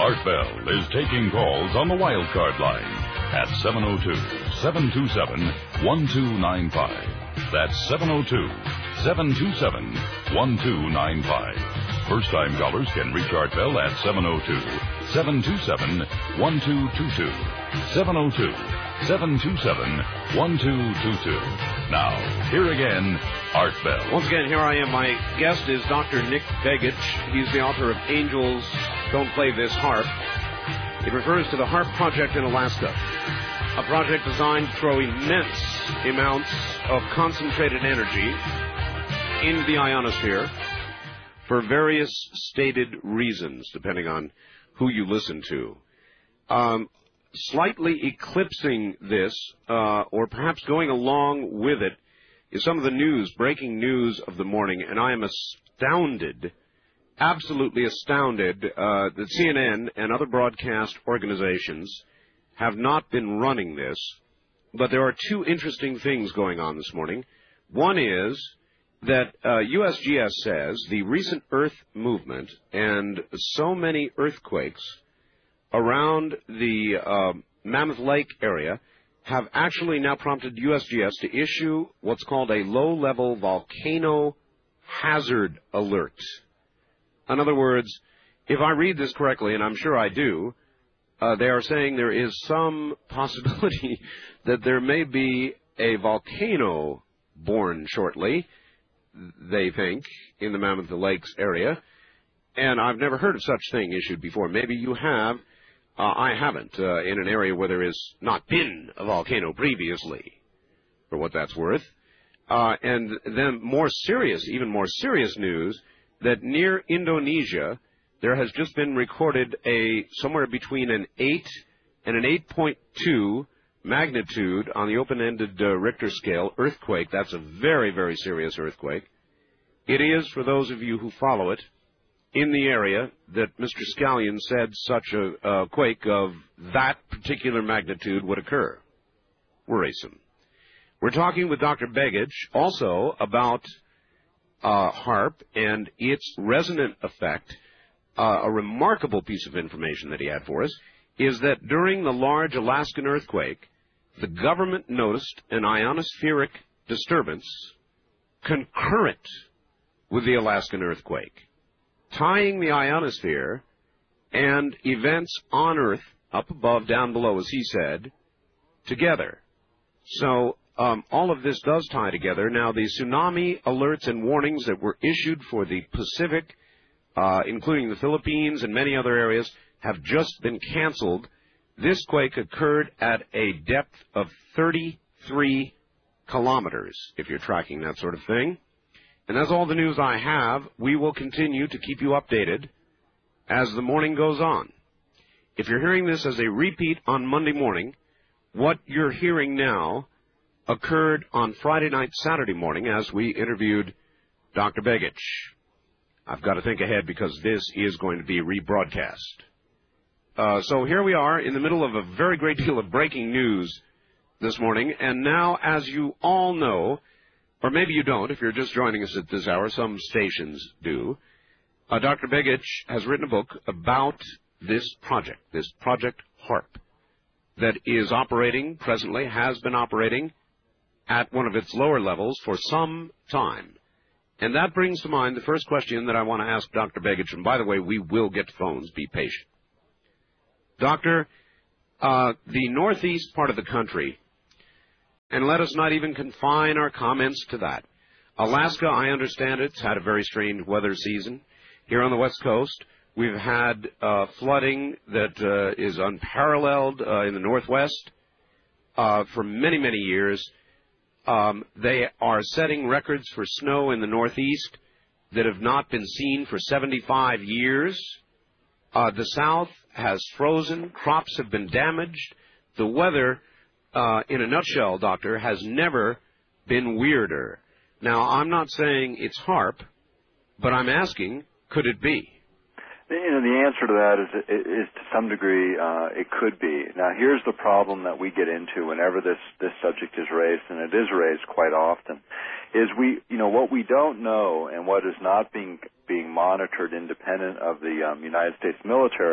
Art Bell is taking calls on the wild card line at 702-727-1295. That's 702-727-1295. First-time callers can reach Art Bell at 702-727-1222. 702-727-1222. Now, here again, Art Bell. Once again, here I am. My guest is Dr. Nick Begich. He's the author of Angels Don't Play This Harp. It refers to the HARP project in Alaska, a project designed to throw immense amounts of concentrated energy into the ionosphere for various stated reasons, depending on who you listen to. Slightly eclipsing this, or perhaps going along with it, is some of the news, breaking news of the morning, and I am astounded, absolutely astounded, that CNN and other broadcast organizations have not been running this. But there are two interesting things going on this morning. One is that USGS says the recent Earth movement and so many earthquakes around the Mammoth Lake area have actually now prompted USGS to issue what's called a low-level volcano hazard alert. In other words, if I read this correctly, and I'm sure I do, they are saying there is some possibility that there may be a volcano born shortly, they think, in the Mammoth Lakes area. And I've never heard of such thing issued before. Maybe you have. I haven't, in an area where there has not been a volcano previously, for what that's worth. And then more serious, even more serious news, that near Indonesia, there has just been recorded somewhere between an 8 and an 8.2 magnitude on the open-ended Richter scale earthquake. That's a very, very serious earthquake. It is, for those of you who follow it, in the area that Mr. Scallion said such a quake of that particular magnitude would occur. Worrisome. We're talking with Dr. Begich also about HARP and its resonant effect. A remarkable piece of information that he had for us is that during the large Alaskan earthquake, the government noticed an ionospheric disturbance concurrent with the Alaskan earthquake, tying the ionosphere and events on Earth, up above, down below, as he said, together. So all of this does tie together. Now, the tsunami alerts and warnings that were issued for the Pacific, including the Philippines and many other areas, have just been canceled. This quake occurred at a depth of 33 kilometers, if you're tracking that sort of thing. And that's all the news I have. We will continue to keep you updated as the morning goes on. If you're hearing this as a repeat on Monday morning, what you're hearing now occurred on Friday night, Saturday morning, as we interviewed Dr. Begich. I've got to think ahead because this is going to be rebroadcast. So here we are in the middle of a very great deal of breaking news this morning. And now, as you all know, or maybe you don't, if you're just joining us at this hour, some stations do, Dr. Begich has written a book about this Project HARP, that is operating presently, has been operating at one of its lower levels for some time. And that brings to mind the first question that I want to ask Dr. Begich, and by the way, we will get phones, be patient. Doctor, the northeast part of the country, and let us not even confine our comments to that. Alaska, I understand it's had a very strange weather season. Here on the West Coast, we've had flooding that is unparalleled in the Northwest for many, many years. They are setting records for snow in the Northeast that have not been seen for 75 years. The South has frozen. Crops have been damaged. The weather, in a nutshell, Doctor, has never been weirder. Now, I'm not saying it's HARP, but I'm asking, could it be? You know, the answer to that is to some degree it could be. Now, here's the problem that we get into whenever this subject is raised, and it is raised quite often, is what we don't know and what is not being monitored independent of the United States military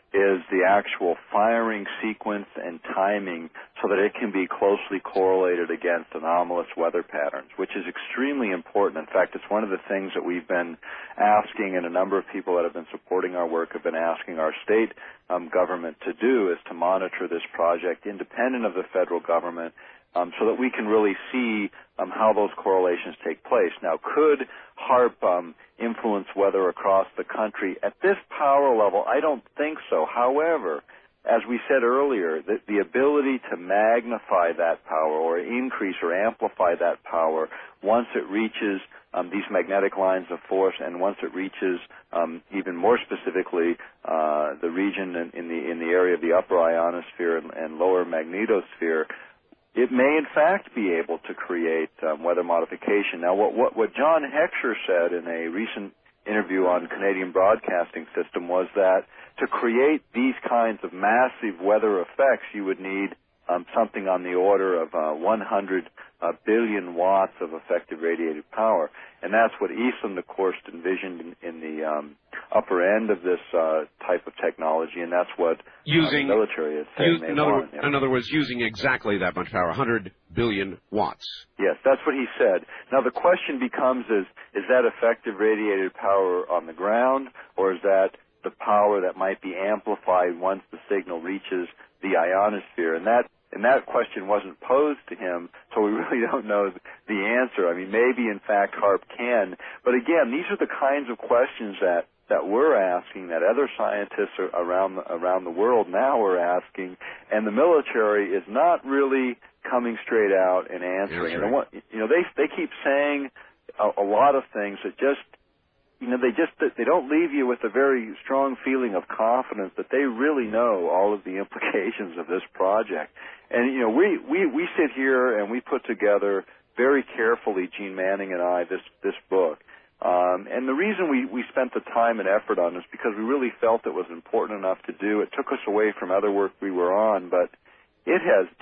is the actual firing sequence and timing so that it can be closely correlated against anomalous weather patterns, which is extremely important. In fact, it's one of the things that we've been asking, and a number of people that have been supporting our work have been asking our state government to do, is to monitor this project independent of the federal government so that we can really see how those correlations take place. Now, could HAARP influence weather across the country? At this power level, I don't think so. However, as we said earlier, the ability to magnify that power or increase or amplify that power once it reaches these magnetic lines of force, and once it reaches even more specifically the region in the area of the upper ionosphere and lower magnetosphere, it may in fact be able to create weather modification. Now, what John Heckscher said in a recent interview on Canadian Broadcasting System was that to create these kinds of massive weather effects, you would need something on the order of 100 billion watts of effective radiated power. And that's what Eastland, of course, envisioned in the upper end of this type of technology, and that's what the military is saying they want. In other words, using exactly that much power, 100 billion watts. Yes, that's what he said. Now, the question becomes is that effective radiated power on the ground, or is that the power that might be amplified once the signal reaches the ionosphere? And that question wasn't posed to him, so we really don't know the answer. I mean, maybe, in fact, HAARP can. But, again, these are the kinds of questions that we're asking, that other scientists around the world now are asking, and the military is not really coming straight out and answering. Yeah, right. And they keep saying a lot of things that just, they don't leave you with a very strong feeling of confidence that they really know all of the implications of this project. And, we sit here and we put together very carefully, Gene Manning and I, this book. And the reason we spent the time and effort on this is because we really felt it was important enough to do. It took us away from other work we were on, but it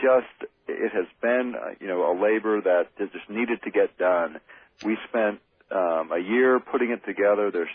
has been, a labor that just needed to get done. We spent a year putting it together. There's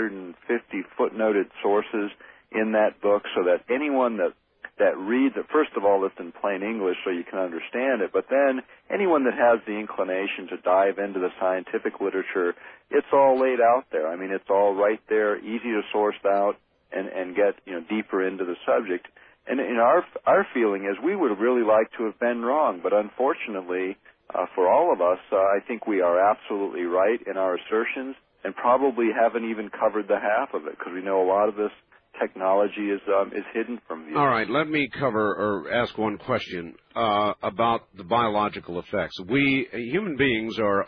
350 footnoted sources in that book so that anyone that reads it, first of all, it's in plain English so you can understand it, but then anyone that has the inclination to dive into the scientific literature, it's all laid out there. I mean, it's all right there, easy to source out and get, deeper into the subject. And our feeling is we would have really liked to have been wrong, but unfortunately, for all of us, I think we are absolutely right in our assertions and probably haven't even covered the half of it because we know a lot of this technology is hidden from view. All right, let me cover or ask one question about the biological effects. We, human beings, are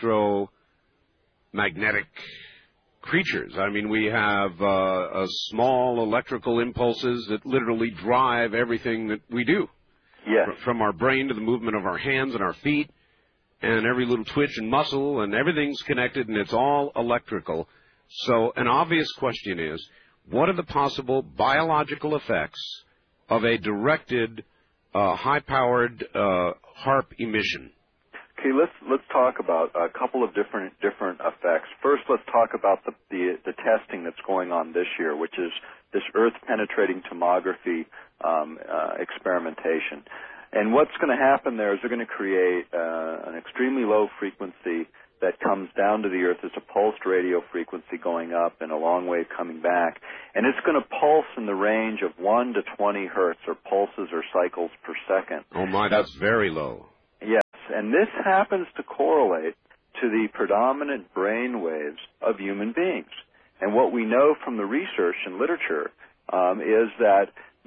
electromagnetic creatures. I mean, we have small electrical impulses that literally drive everything that we do. Yes. From our brain to the movement of our hands and our feet, and every little twitch and muscle, and everything's connected, and it's all electrical. So an obvious question is, what are the possible biological effects of a directed, high-powered HAARP emission? Okay, let's talk about a couple of different effects. First, let's talk about the testing that's going on this year, which is this Earth-penetrating tomography experimentation. And what's going to happen there is they're going to create an extremely low frequency that comes down to the Earth as a pulsed radio frequency going up and a long wave coming back. And it's going to pulse in the range of 1 to 20 hertz, or pulses or cycles per second. Oh, my, that's very low. Yes, and this happens to correlate to the predominant brain waves of human beings. And what we know from the research and literature is that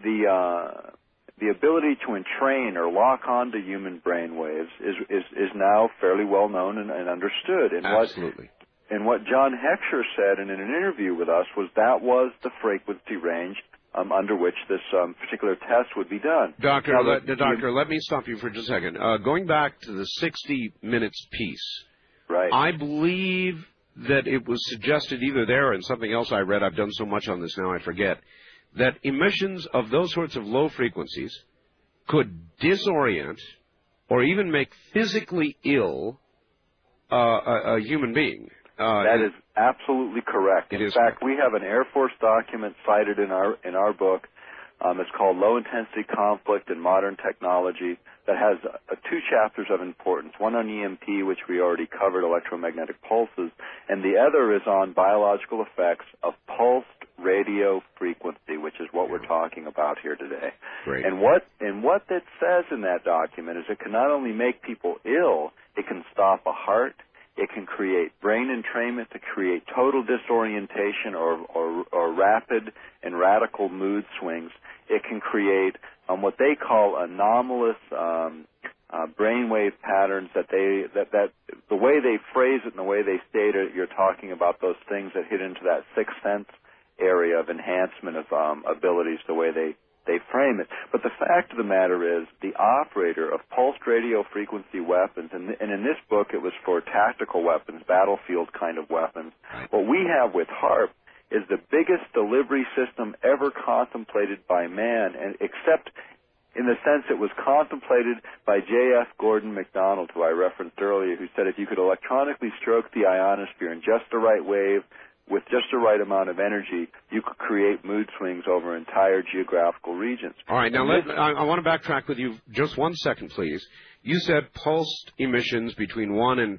the ability to entrain or lock onto human brain waves is now fairly well known and understood. And absolutely. What John Heckscher said in an interview with us was that was the frequency range under which this particular test would be done. Doctor, let me stop you for just a second. Going back to the 60 Minutes piece, right. I believe that it was suggested either there or in something else I read, I've done so much on this now I forget, that emissions of those sorts of low frequencies could disorient or even make physically ill a human being. That absolutely correct. In fact, we have an Air Force document cited in our book. It's called Low Intensity Conflict in Modern Technology, that has two chapters of importance, one on EMP, which we already covered, electromagnetic pulses, and the other is on biological effects of pulsed radio frequency, which is what we're talking about here today. Great. And what it says in that document is it can not only make people ill, it can stop a heart, it can create brain entrainment, to create total disorientation or rapid and radical mood swings. It can create what they call anomalous brainwave patterns that the way they phrase it and the way they state it, you're talking about those things that hit into that sixth sense area of enhancement of abilities, the way they frame it. But the fact of the matter is the operator of pulsed radio frequency weapons, and in this book it was for tactical weapons, battlefield kind of weapons. What we have with HAARP is the biggest delivery system ever contemplated by man, and except in the sense it was contemplated by J.F. Gordon MacDonald, who I referenced earlier, who said if you could electronically stroke the ionosphere in just the right wave, with just the right amount of energy, you could create mood swings over entire geographical regions. All right, now I want to backtrack with you just 1 second, please. You said pulsed emissions between 1 and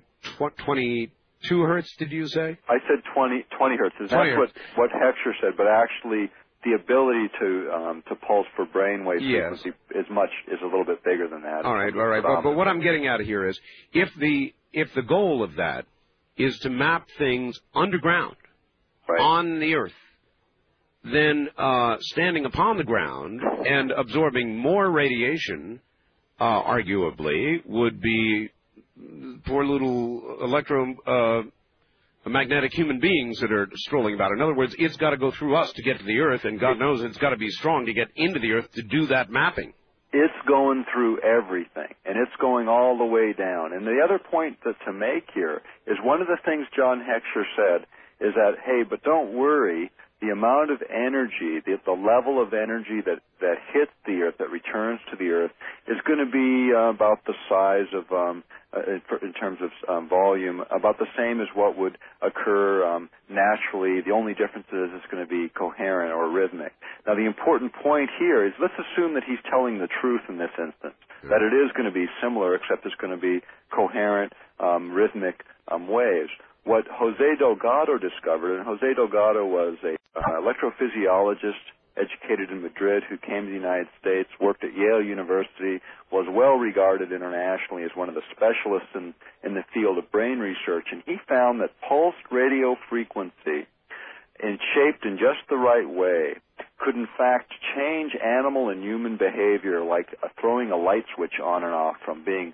22 hertz, did you say? I said 20 hertz. That's what Heckscher said, but actually the ability to pulse for brainwave frequency is a little bit bigger than that. All right. But what I'm getting at here is if the goal of that is to map things underground, on the Earth, then standing upon the ground and absorbing more radiation, arguably, would be poor little electromagnetic human beings that are strolling about. In other words, it's got to go through us to get to the Earth, and God knows it's got to be strong to get into the Earth to do that mapping. It's going through everything, and it's going all the way down. And the other point to make here is one of the things John Heckscher said is that, hey, but don't worry, the amount of energy, the level of energy that hits the Earth, that returns to the Earth, is going to be about the size of, in terms of volume, about the same as what would occur naturally. The only difference is it's going to be coherent or rhythmic. Now, the important point here is let's assume that he's telling the truth in this instance, that it is going to be similar, except it's going to be coherent, rhythmic waves. What Jose Delgado discovered, and Jose Delgado was an electrophysiologist educated in Madrid who came to the United States, worked at Yale University, was well regarded internationally as one of the specialists in the field of brain research, and he found that pulsed radio frequency, and shaped in just the right way, could in fact change animal and human behavior, like throwing a light switch on and off from being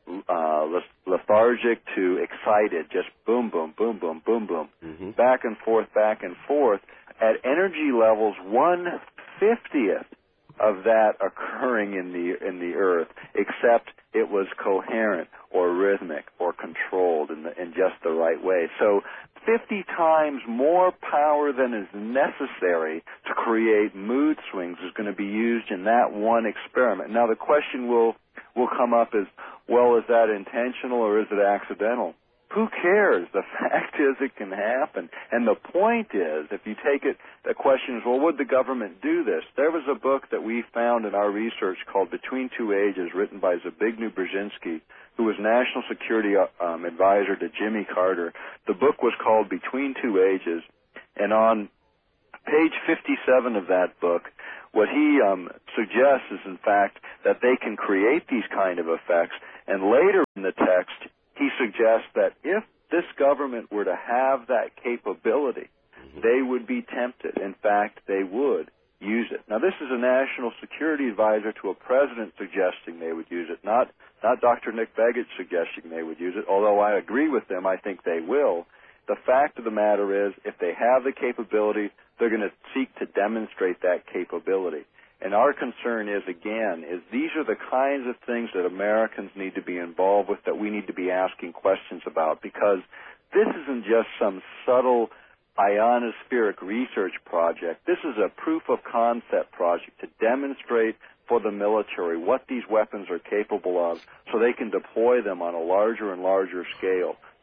lethargic to excited, just boom, boom, boom, boom, boom, boom, back and forth, at energy levels 1/50th of that occurring in the Earth, except it was coherent or rhythmic or controlled in just the right way. So 50 times more power than is necessary to create mood swings is going to be used in that one experiment. Now the question will come up is, well, is that intentional or is it accidental? Who cares? The fact is it can happen. And the point is, if you take it, the question is, well, would the government do this? There was a book that we found in our research called Between Two Ages, written by Zbigniew Brzezinski, who was National Security Advisor to Jimmy Carter. The book was called Between Two Ages, and on page 57 of that book, what he suggests is, in fact, that they can create these kind of effects, and later in the text, he suggests that if this government were to have that capability, they would be tempted. In fact, they would use it. Now, this is a national security advisor to a president suggesting they would use it, not Dr. Nick Begich suggesting they would use it, although I agree with them, I think they will. The fact of the matter is, if they have the capability, they're going to seek to demonstrate that capability. And our concern is, again, these are the kinds of things that Americans need to be involved with, that we need to be asking questions about, because this isn't just some subtle ionospheric research project. This is a proof of concept project to demonstrate for the military what these weapons are capable of so they can deploy them on a larger and larger scale.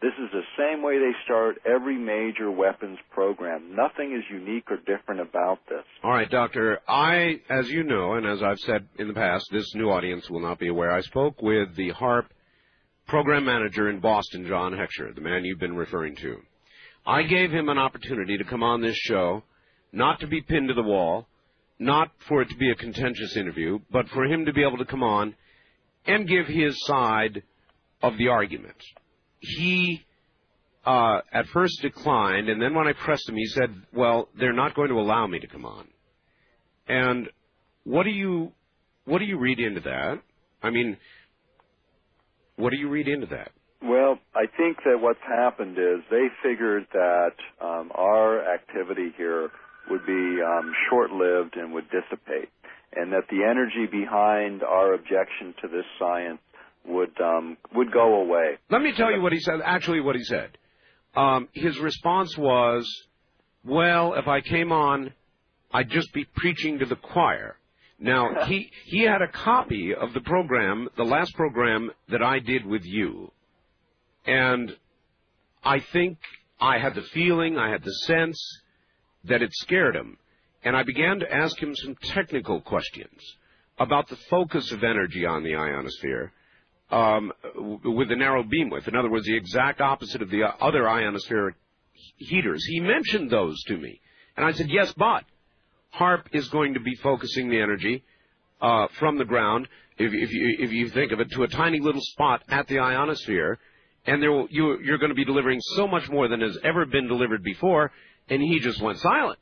This is the same way they start every major weapons program. Nothing is unique or different about this. All right, Doctor. As you know, and as I've said in the past, this new audience will not be aware, I spoke with the HAARP program manager in Boston, John Heckscher, the man you've been referring to. I gave him an opportunity to come on this show, not to be pinned to the wall, not for it to be a contentious interview, but for him to be able to come on and give his side of the argument. He at first declined, and then when I pressed him, he said, well, they're not going to allow me to come on. And what do you read into that? I mean, what do you read into that? Well, I think that what's happened is they figured that our activity here would be short-lived and would dissipate, and that the energy behind our objection to this science would go away. Let me tell you what he said. Actually, what he said. His response was, well, if I came on, I'd just be preaching to the choir. Now, he had a copy of the program, the last program that I did with you. And I think I had the feeling, I had the sense that it scared him. And I began to ask him some technical questions about the focus of energy on the ionosphere with the narrow beam width. In other words, the exact opposite of the other ionospheric heaters. He mentioned those to me. And I said, yes, but HAARP is going to be focusing the energy from the ground, if you think of it, to a tiny little spot at the ionosphere, and you're going to be delivering so much more than has ever been delivered before, and he just went silent.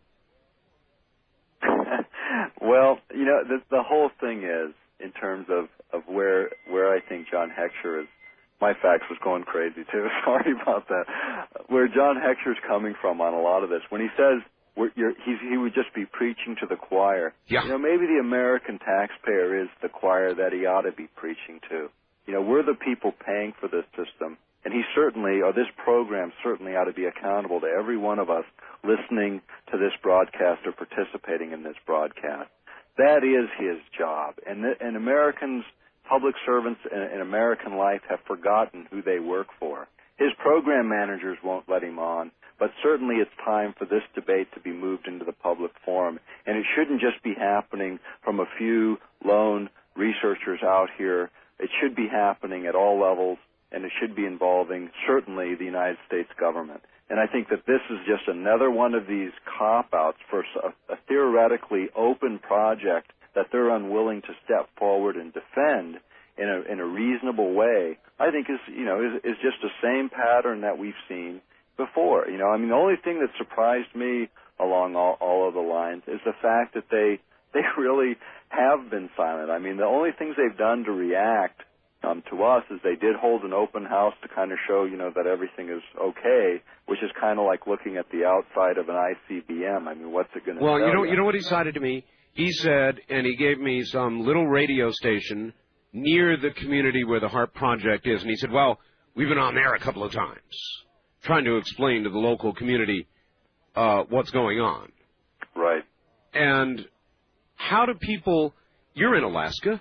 Well, you know, the whole thing is, in terms of where I think John Heckscher is, my fax was going crazy too, sorry about that, where John Heckscher's coming from on a lot of this, when he says he would just be preaching to the choir. Yeah. You know, maybe the American taxpayer is the choir that he ought to be preaching to. You know, we're the people paying for this system, and he certainly, or this program certainly ought to be accountable to every one of us listening to this broadcast or participating in this broadcast. That is his job. And Americans, public servants in American life have forgotten who they work for. His program managers won't let him on, but certainly it's time for this debate to be moved into the public forum. And it shouldn't just be happening from a few lone researchers out here. It should be happening at all levels, and it should be involving certainly the United States government. And I think that this is just another one of these cop-outs for a theoretically open project that they're unwilling to step forward and defend in a reasonable way. I think is just the same pattern that we've seen before. You know, I mean, the only thing that surprised me along all of the lines is the fact that they really have been silent. I mean, the only things they've done to react to us is they did hold an open house to kind of show, you know, that everything is okay, which is kind of like looking at the outside of an ICBM. I mean, what's it going to Well, tell you know what he cited to me? He said, and he gave me some little radio station near the community where the HAARP project is, and he said, well, we've been on there a couple of times trying to explain to the local community what's going on. Right. And how do people, you're in Alaska,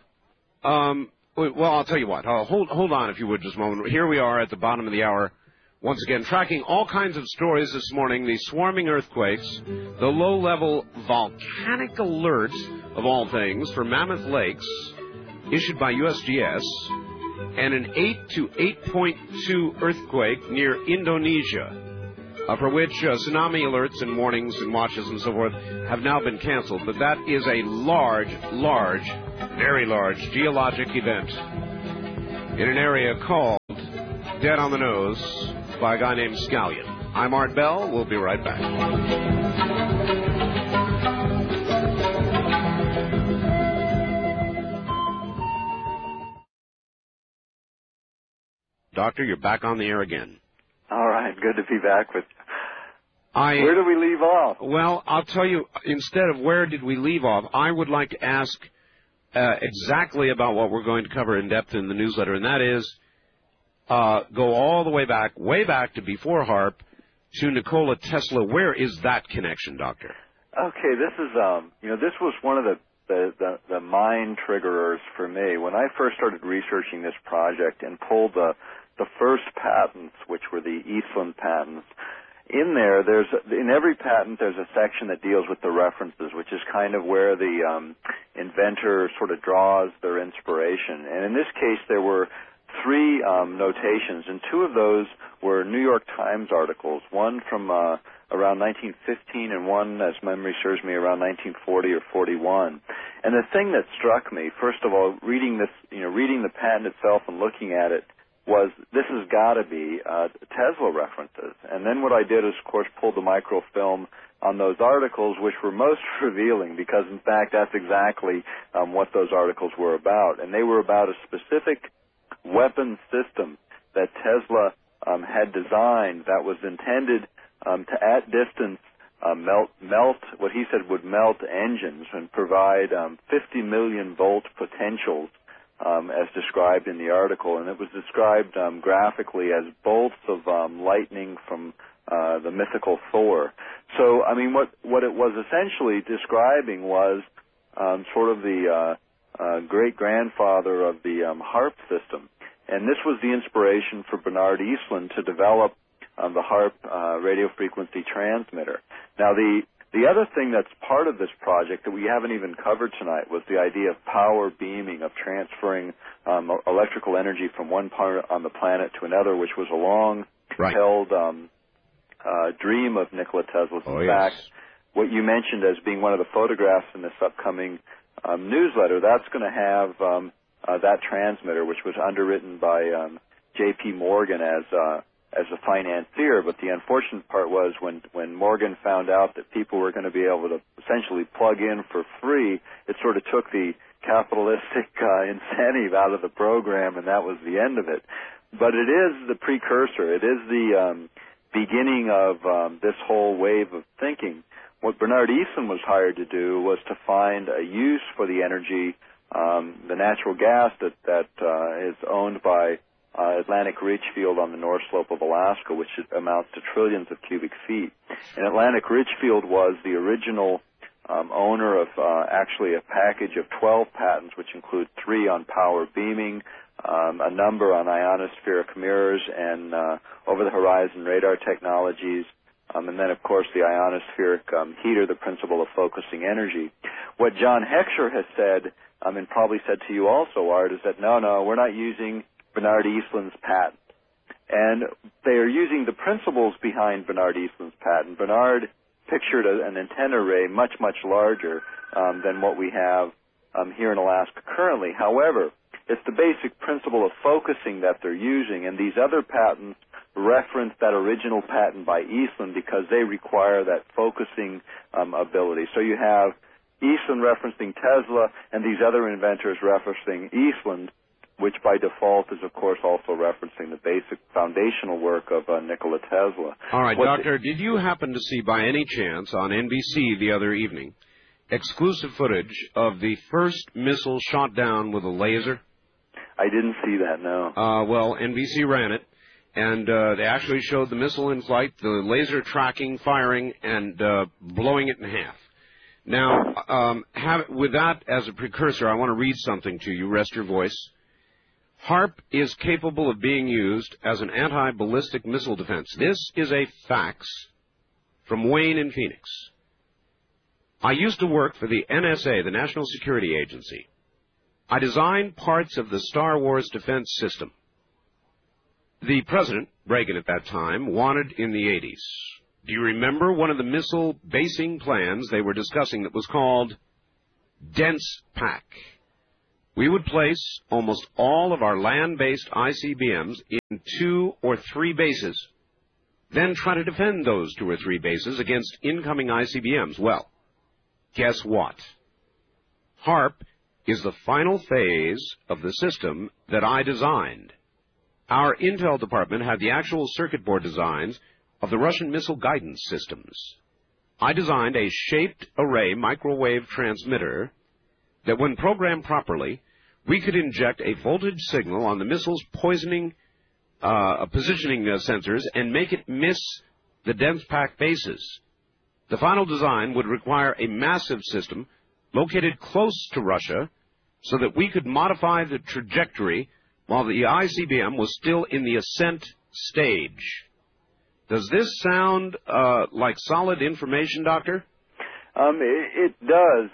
well, I'll tell you what. Hold on, if you would, just a moment. Here we are at the bottom of the hour, once again, tracking all kinds of stories this morning, the swarming earthquakes, the low-level volcanic alerts, of all things, for Mammoth Lakes, issued by USGS, and an 8 to 8.2 earthquake near Indonesia, for which tsunami alerts and warnings and watches and so forth have now been canceled. But that is a large, very large geologic event in an area called Dead on the Nose by a guy named Scallion. I'm Art Bell. We'll be right back. Doctor, you're back on the air again. All right, good to be back with you. Where do we leave off? Well, I'll tell you, instead of where did we leave off, I would like to ask exactly about what we're going to cover in depth in the newsletter, and that is go all the way back to before HAARP, to Nikola Tesla. Where is that connection, Doctor? Okay, this is this was one of the mind triggerers for me when I first started researching this project and pulled the the first patents, which were the Eastland patents, in there, in every patent there's a section that deals with the references, which is kind of where the inventor sort of draws their inspiration. And in this case, there were three notations, and two of those were New York Times articles, one from around 1915 and one, as memory serves me, around 1940 or 41. And the thing that struck me, first of all, reading the patent itself and looking at it, was this has got to be Tesla references. And then what I did is, of course, pulled the microfilm on those articles, which were most revealing because, in fact, that's exactly what those articles were about. And they were about a specific weapon system that Tesla had designed that was intended to, at distance, melt what he said would melt engines and provide 50 million volt potentials, as described in the article, and it was described graphically as bolts of lightning from the mythical Thor. So, I mean, what it was essentially describing was sort of the great-grandfather of the HARP system, and this was the inspiration for Bernard Eastland to develop the HARP radio frequency transmitter. Now, the other thing that's part of this project that we haven't even covered tonight was the idea of power beaming, of transferring electrical energy from one part on the planet to another, which was a long-held dream of Nikola Tesla's. In fact, what you mentioned as being one of the photographs in this upcoming newsletter, that's going to have that transmitter, which was underwritten by J.P. Morgan as a financier, but the unfortunate part was when Morgan found out that people were going to be able to essentially plug in for free, it sort of took the capitalistic incentive out of the program, and that was the end of it. But it is the precursor. It is the beginning of this whole wave of thinking. What Bernard Eastland was hired to do was to find a use for the energy, the natural gas that is owned by Atlantic Richfield on the north slope of Alaska, which amounts to trillions of cubic feet. And Atlantic Richfield was the original owner of actually a package of 12 patents, which include 3 on power beaming, a number on ionospheric mirrors and over-the-horizon radar technologies, and then, of course, the ionospheric heater, the principle of focusing energy. What John Heckscher has said, and probably said to you also, Art, is that no, we're not using Bernard Eastland's patent. And they are using the principles behind Bernard Eastland's patent. Bernard pictured an antenna array much, much larger than what we have here in Alaska currently. However, it's the basic principle of focusing that they're using, and these other patents reference that original patent by Eastland because they require that focusing ability. So you have Eastland referencing Tesla and these other inventors referencing Eastland, which by default is, of course, also referencing the basic foundational work of Nikola Tesla. All right, Doctor, did you happen to see by any chance on NBC the other evening exclusive footage of the first missile shot down with a laser? I didn't see that, no. Well, NBC ran it, and they actually showed the missile in flight, the laser tracking, firing, and blowing it in half. Now, with that as a precursor, I want to read something to you. Rest your voice. HARP is capable of being used as an anti-ballistic missile defense. This is a fax from Wayne in Phoenix. I used to work for the NSA, the National Security Agency. I designed parts of the Star Wars defense system. The president, Reagan at that time, wanted in the 80s. Do you remember one of the missile basing plans they were discussing that was called Dense Pack? We would place almost all of our land-based ICBMs in 2 or 3 bases, then try to defend those 2 or 3 bases against incoming ICBMs. Well, guess what? HARP is the final phase of the system that I designed. Our Intel department had the actual circuit board designs of the Russian missile guidance systems. I designed a shaped array microwave transmitter that when programmed properly, we could inject a voltage signal on the missile's positioning sensors and make it miss the dense pack bases. The final design would require a massive system located close to Russia so that we could modify the trajectory while the ICBM was still in the ascent stage. Does this sound like solid information, Doctor? It does.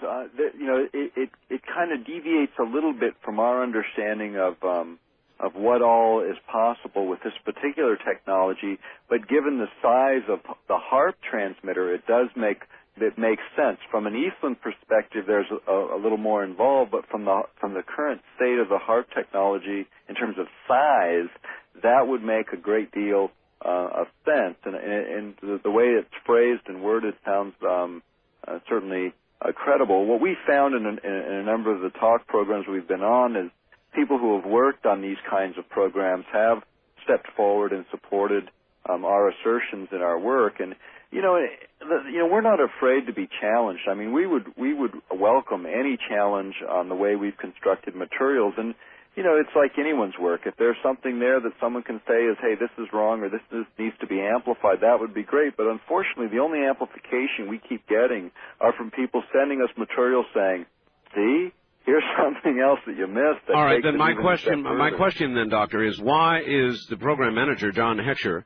It kind of deviates a little bit from our understanding of what all is possible with this particular technology. But given the size of the HAARP transmitter, it makes sense. From an Eastland perspective, there's a little more involved, but from the current state of the HAARP technology in terms of size, that would make a great deal of sense. And the way it's phrased and worded sounds certainly credible. What we found in a number of the talk programs we've been on is people who have worked on these kinds of programs have stepped forward and supported our assertions in our work. And we're not afraid to be challenged. I mean, we would welcome any challenge on the way we've constructed materials. And it's like anyone's work. If there's something there that someone can say is, hey, this is wrong or this needs to be amplified, that would be great. But unfortunately, the only amplification we keep getting are from people sending us material saying, see, here's something else that you missed. All right, then my question then, Doctor, is why is the program manager, John Heckscher,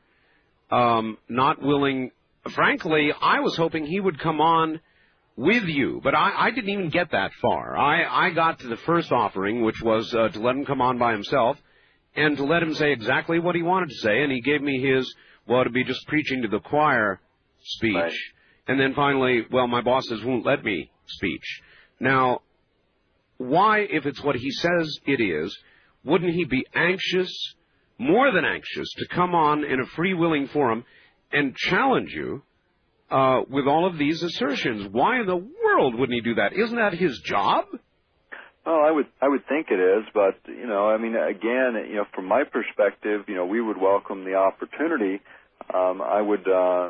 not willing? Frankly, I was hoping he would come on with you, but I didn't even get that far. I got to the first offering, which was to let him come on by himself and to let him say exactly what he wanted to say, and he gave me his, to be just preaching to the choir speech. Right. And then finally, my bosses won't let me speech. Now, why, if it's what he says it is, wouldn't he be anxious, more than anxious, to come on in a free-willing forum and challenge you with all of these assertions? Why in the world wouldn't he do that? Isn't that his job? Well, I would think it is, but again, from my perspective, we would welcome the opportunity. I would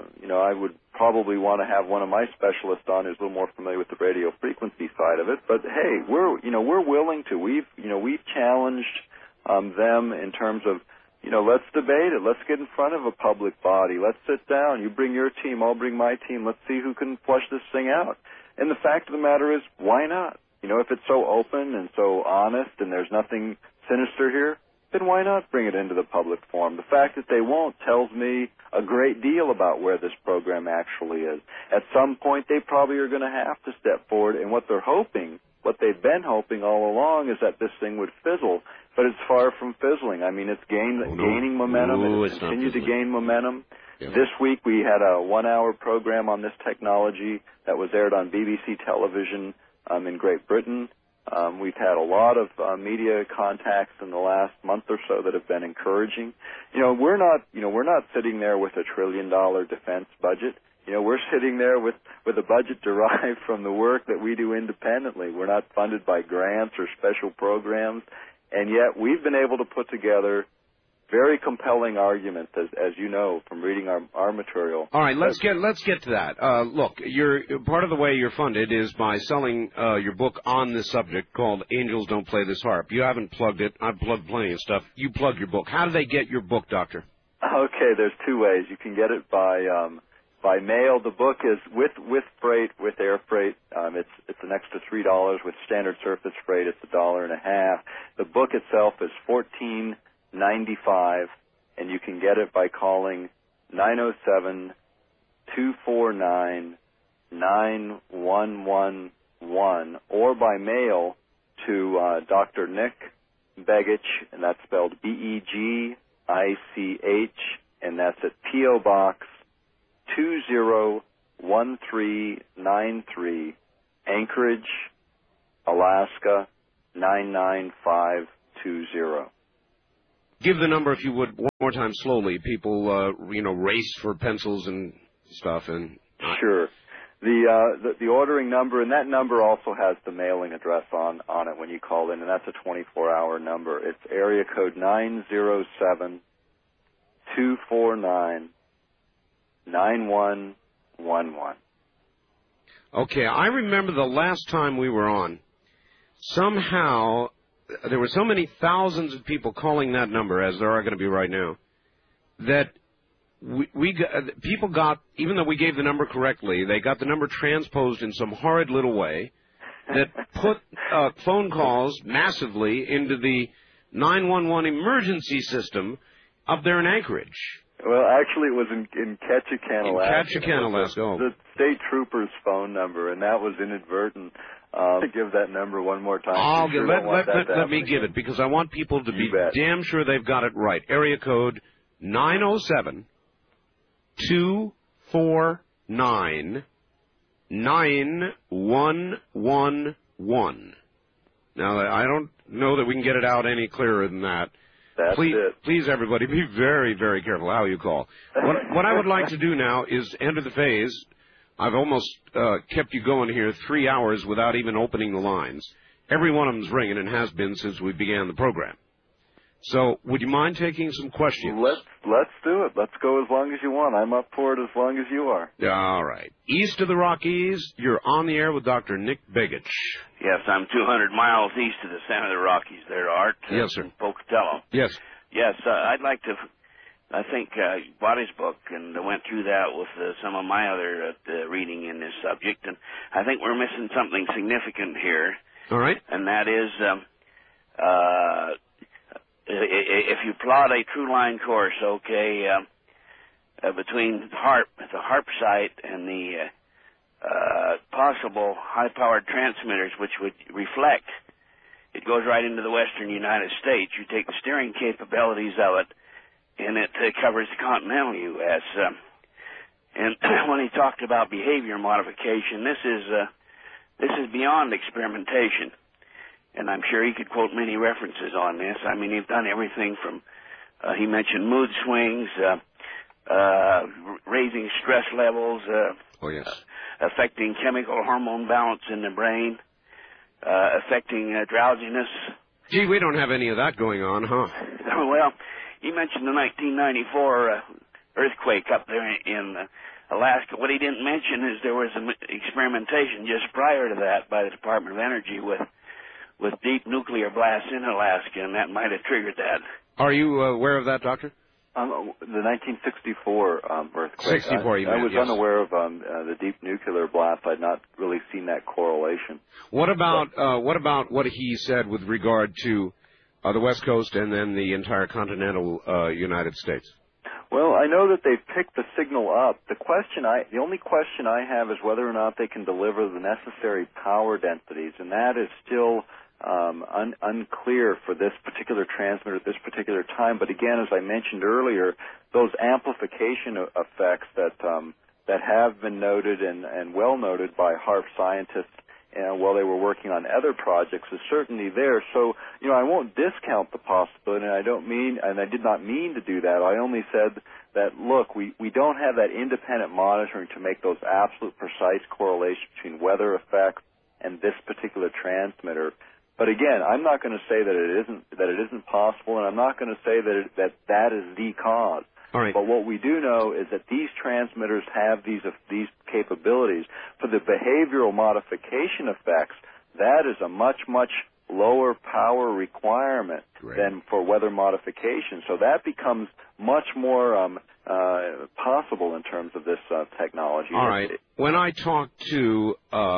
probably want to have one of my specialists on who's a little more familiar with the radio frequency side of it. But hey, we're willing to. We've challenged them in terms of, let's debate it. Let's get in front of a public body. Let's sit down. You bring your team, I'll bring my team. Let's see who can flush this thing out. And the fact of the matter is, why not? If it's so open and so honest and there's nothing sinister here, then why not bring it into the public forum? The fact that they won't tells me a great deal about where this program actually is. At some point, they probably are going to have to step forward, and what they've been hoping all along is that this thing would fizzle. But it's far from fizzling. I mean, it's gaining momentum, and it's continued to gain momentum. Yeah. This week we had a 1-hour program on this technology that was aired on BBC television in Great Britain. We've had a lot of media contacts in the last month or so that have been encouraging. We're not sitting there with $1 trillion defense budget. We're sitting there with a budget derived from the work that we do independently. We're not funded by grants or special programs. And yet we've been able to put together very compelling arguments, as you know from reading our material. All right, let's get to that. Look, part of the way you're funded is by selling your book on this subject called Angels Don't Play This Harp. You haven't plugged it. I've plugged plenty of stuff. You plug your book. How do they get your book, Doctor? Okay, there's two ways. You can get it by mail. The book is with freight, with air freight. It's an extra $3. With standard surface freight, it's $1.50. The book itself is $14.95, and you can get it by calling 907-249-9111 or by mail to Dr. Nick Begich, and that's spelled Begich, and that's at P.O. Box 201393, Anchorage, Alaska 99520. Give the number, if you would, one more time slowly. People, race for pencils and stuff. And sure. The ordering number, and that number also has the mailing address on it when you call in, and that's a 24-hour number. It's area code 907-249-9111. Okay, I remember the last time we were on, somehow there were so many thousands of people calling that number, as there are going to be right now, that people got, even though we gave the number correctly, they got the number transposed in some horrid little way that put phone calls massively into the 911 emergency system up there in Anchorage. Well, actually, it was in Ketchikan, Alaska. In Ketchikan, Alaska. Oh. The state trooper's phone number, and that was inadvertent. Give that number one more time. Let me give it, because I want people to be damn sure they've got it right. Area code 907-249-9111. Now, I don't know that we can get it out any clearer than that. Please, everybody, be very, very careful how you call. What I would like to do now is enter the phase. I've almost kept you going here 3 hours without even opening the lines. Every one of them's ringing and has been since we began the program. So, would you mind taking some questions? Let's do it. Let's go as long as you want. I'm up for it as long as you are. All right. East of the Rockies, you're on the air with Dr. Nick Begich. Yes, I'm 200 miles east of the center of the Rockies there, Art. Yes, sir. In Pocatello. Yes. Yes, I'd like to... I think bought his book and went through that with some of my other reading in this subject, and I think we're missing something significant here. All right. And that is, if you plot a true line course, okay, between the HARP site and the possible high-powered transmitters, which would reflect, it goes right into the western United States. You take the steering capabilities of it, and it covers the continental U.S. And when he talked about behavior modification, this is beyond experimentation. And I'm sure he could quote many references on this. I mean, he's done everything from, he mentioned mood swings, raising stress levels, affecting chemical hormone balance in the brain, affecting drowsiness. Gee, we don't have any of that going on, huh? Well, he mentioned the 1994 earthquake up there in Alaska. What he didn't mention is there was some experimentation just prior to that by the Department of Energy with deep nuclear blasts in Alaska, and that might have triggered that. Are you aware of that, Doctor? The 1964 earthquake. 64, I was unaware of the deep nuclear blast. I'd not really seen that correlation. What about what he said with regard to the West Coast and then the entire continental United States? Well, I know that they've picked the signal up. The only question I have is whether or not they can deliver the necessary power densities, and that is still unclear for this particular transmitter at this particular time. But again, as I mentioned earlier, those amplification effects that have been noted and well noted by HARP scientists while they were working on other projects is certainly there. So, I won't discount the possibility, and I did not mean to do that. I only said that, look, we don't have that independent monitoring to make those absolute precise correlations between weather effects and this particular transmitter. But again, I'm not going to say that it isn't possible, and I'm not going to say that is the cause. All right. But what we do know is that these transmitters have these capabilities. For the behavioral modification effects, that is a much, much lower power requirement than for weather modification. So that becomes much more possible in terms of this technology. All right. When I talked to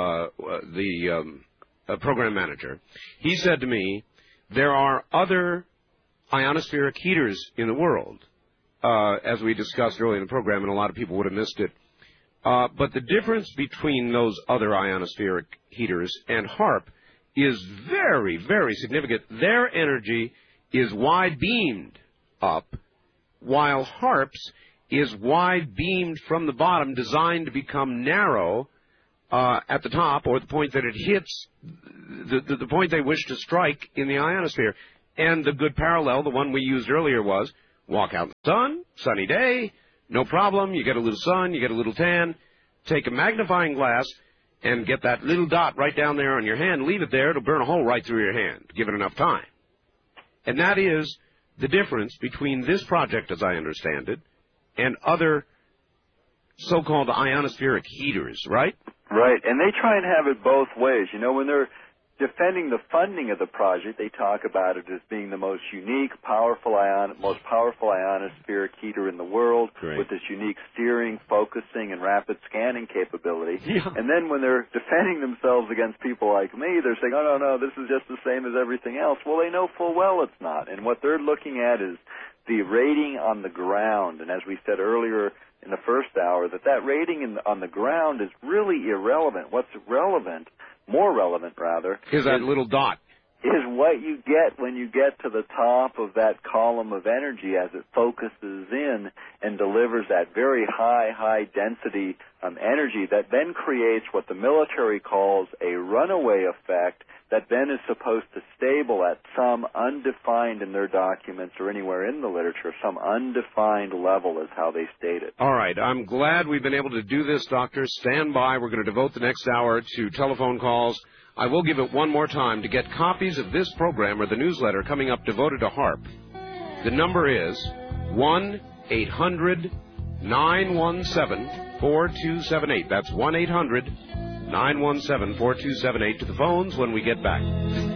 the program manager, he said to me, there are other ionospheric heaters in the world, as we discussed earlier in the program, and a lot of people would have missed it. But the difference between those other ionospheric heaters and HARP is very, very significant. Their energy is wide-beamed up, while HARP's is wide-beamed from the bottom, designed to become narrow at the top, or the point that it hits, the point they wish to strike in the ionosphere. And the good parallel, the one we used earlier, was walk out in the sun, sunny day, no problem, you get a little sun, you get a little tan, take a magnifying glass and get that little dot right down there on your hand, leave it there, it'll burn a hole right through your hand, give it enough time. And that is the difference between this project, as I understand it, and other so-called ionospheric heaters, right? Right, and they try and have it both ways. When they're defending the funding of the project, they talk about it as being the most unique, most powerful ionospheric heater in the world, with this unique steering, focusing, and rapid scanning capability. Yeah. And then when they're defending themselves against people like me, they're saying, oh, no, this is just the same as everything else. Well, they know full well it's not. And what they're looking at is the rating on the ground. And as we said earlier in the first hour, that rating on the ground is really irrelevant. What's relevant, more relevant rather, is that little dot. Is what you get when you get to the top of that column of energy as it focuses in and delivers that very high density energy that then creates what the military calls a runaway effect that then is supposed to stable at some undefined in their documents or anywhere in the literature, some undefined level is how they state it. All right. I'm glad we've been able to do this, Doctor. Stand by. We're going to devote the next hour to telephone calls. I will give it one more time. To get copies of this program or the newsletter coming up devoted to HAARP, the number is 1-800-917-4278. That's 1-800-917-4278. To the phones when we get back.